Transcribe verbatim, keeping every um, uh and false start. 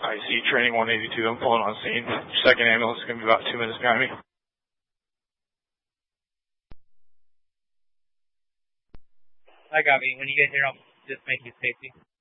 I see training one eighty-two. I'm pulling on scene. Second ambulance is going to be about two minutes behind me. I got me. When you get here, I'll just make you safety.